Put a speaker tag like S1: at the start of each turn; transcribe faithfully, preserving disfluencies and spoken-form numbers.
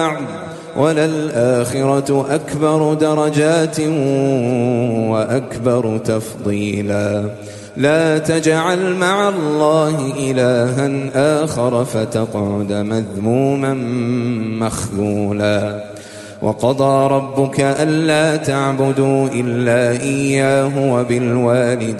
S1: وللآخرة أكبر درجات وأكبر تفضيلا لا تجعل مع الله إلها آخر فتقعد مذموما مخذولا وقضى ربك ألا تعبدوا إلا إياه وبالوالدين